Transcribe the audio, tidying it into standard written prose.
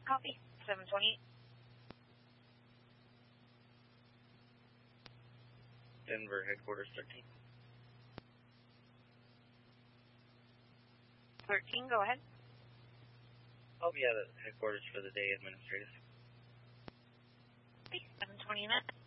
Copy. 728. Denver, headquarters 13. 13, go ahead. I'll be at headquarters for the day, administrative. 729.